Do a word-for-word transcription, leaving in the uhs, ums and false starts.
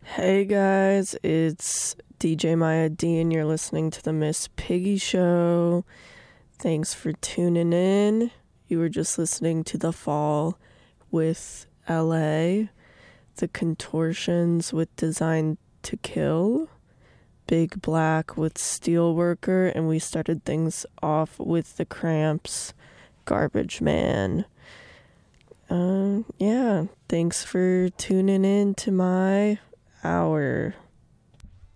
Hey guys, it's D J Maya D and you're listening to the Miss Piggy Show. Thanks for tuning in. You were just listening to The Fall with L A, The Contortions with Designed to Kill, Big Black with Steelworker, and we started things off with The Cramps, Garbage Man. Um, yeah, thanks for tuning in to my hour.